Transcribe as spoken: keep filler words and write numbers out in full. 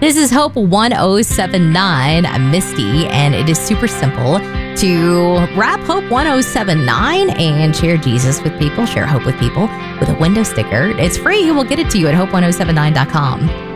This is Hope one oh seven nine, Misty, and it is super simple to wrap Hope one oh seven nine and share Jesus with people, share hope with people with a window sticker. It's free. We'll get it to you at hope one oh seven nine dot com.